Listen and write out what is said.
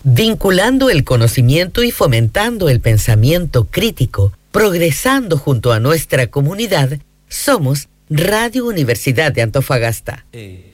vinculando el conocimiento y fomentando el pensamiento crítico, progresando junto a nuestra comunidad. Somos Radio Universidad de Antofagasta.